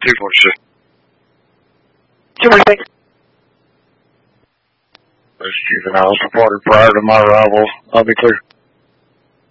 246. 246. Those juveniles reported prior to my arrival. I'll be clear.